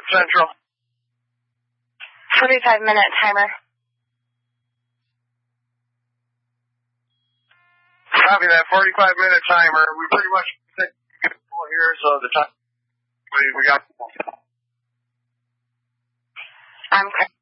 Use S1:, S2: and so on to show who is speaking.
S1: Central.
S2: 45-minute timer.
S1: Copy that 45-minute timer. We pretty much here, so the time we got.
S2: I'm